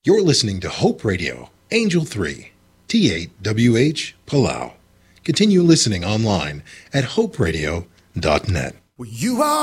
You're listening to Hope Radio, Angel 3, T8WH, Palau. Continue listening online at hoperadio.net. You are